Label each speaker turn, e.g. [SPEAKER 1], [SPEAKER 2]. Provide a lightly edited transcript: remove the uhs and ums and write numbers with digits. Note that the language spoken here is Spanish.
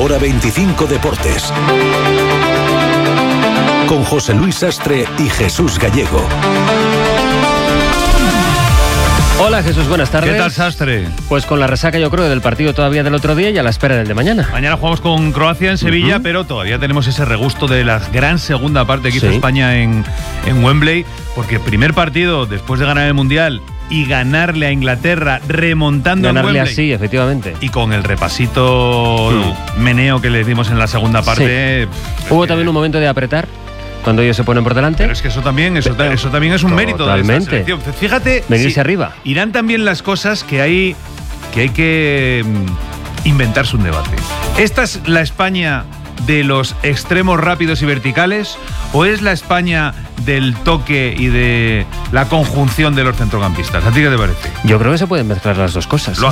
[SPEAKER 1] Hora 25 Deportes. Con José Luis Sastre y Jesús Gallego.
[SPEAKER 2] Hola Jesús, buenas tardes.
[SPEAKER 3] ¿Qué tal, Sastre?
[SPEAKER 2] Pues con la resaca, yo creo, del partido todavía del otro día y a la espera del de mañana.
[SPEAKER 3] Mañana jugamos con Croacia en Sevilla, pero todavía tenemos ese regusto de la gran segunda parte que hizo España en Wembley, porque primer partido después de ganar el Mundial y ganarle a Inglaterra remontando
[SPEAKER 2] ganarle
[SPEAKER 3] en Wembley.
[SPEAKER 2] así, efectivamente.
[SPEAKER 3] Y con el repasito meneo que le dimos en la segunda parte.
[SPEAKER 2] Hubo también un momento de apretar cuando ellos se ponen por delante.
[SPEAKER 3] Pero es que eso también es un mérito de esta selección. Fíjate,
[SPEAKER 2] venirse arriba.
[SPEAKER 3] Irán también las cosas que hay que inventarse un debate. ¿Esta es la España de los extremos rápidos y verticales o es la España del toque y de la conjunción de los centrocampistas? ¿A ti qué te parece?
[SPEAKER 2] Yo creo que se pueden mezclar las dos cosas.